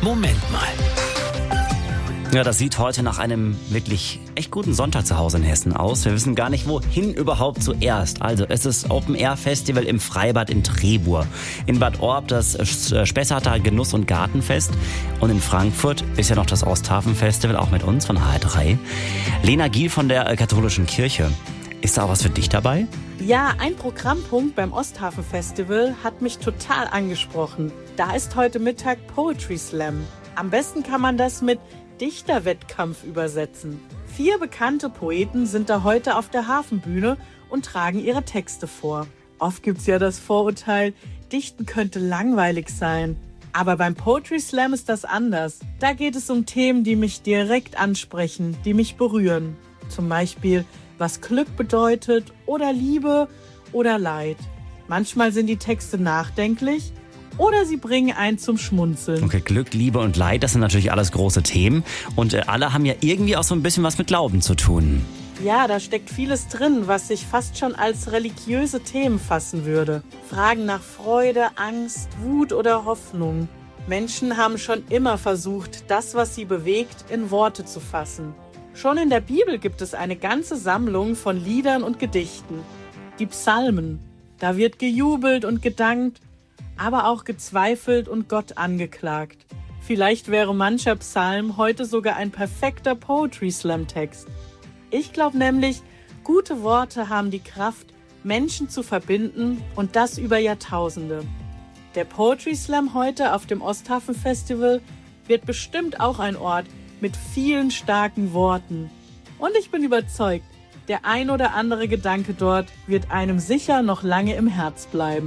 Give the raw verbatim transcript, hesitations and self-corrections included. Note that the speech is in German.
Moment mal. Ja, das sieht heute nach einem wirklich echt guten Sonntag zu Hause in Hessen aus. Wir wissen gar nicht, wohin überhaupt zuerst. Also es ist Open-Air-Festival im Freibad in Trebur. In Bad Orb das Spessarter Genuss- und Gartenfest. Und in Frankfurt ist ja noch das Osthafen-Festival, auch mit uns von H R drei. Lena Giel von der Katholischen Kirche. Ist da auch was für dich dabei? Ja, ein Programmpunkt beim Osthafen-Festival hat mich total angesprochen. Da ist heute Mittag Poetry Slam. Am besten kann man das mit Dichterwettkampf übersetzen. Vier bekannte Poeten sind da heute auf der Hafenbühne und tragen ihre Texte vor. Oft gibt's ja das Vorurteil, Dichten könnte langweilig sein. Aber beim Poetry Slam ist das anders. Da geht es um Themen, die mich direkt ansprechen, die mich berühren. Zum Beispiel, was Glück bedeutet oder Liebe oder Leid. Manchmal sind die Texte nachdenklich oder sie bringen einen zum Schmunzeln. Okay, Glück, Liebe und Leid, das sind natürlich alles große Themen. Und äh, alle haben ja irgendwie auch so ein bisschen was mit Glauben zu tun. Ja, da steckt vieles drin, was sich fast schon als religiöse Themen fassen würde. Fragen nach Freude, Angst, Wut oder Hoffnung. Menschen haben schon immer versucht, das, was sie bewegt, in Worte zu fassen. Schon in der Bibel gibt es eine ganze Sammlung von Liedern und Gedichten. Die Psalmen. Da wird gejubelt und gedankt, aber auch gezweifelt und Gott angeklagt. Vielleicht wäre mancher Psalm heute sogar ein perfekter Poetry Slam Text. Ich glaube nämlich, gute Worte haben die Kraft, Menschen zu verbinden und das über Jahrtausende. Der Poetry Slam heute auf dem Osthafen Festival wird bestimmt auch ein Ort mit vielen starken Worten. Und ich bin überzeugt, der ein oder andere Gedanke dort wird einem sicher noch lange im Herz bleiben.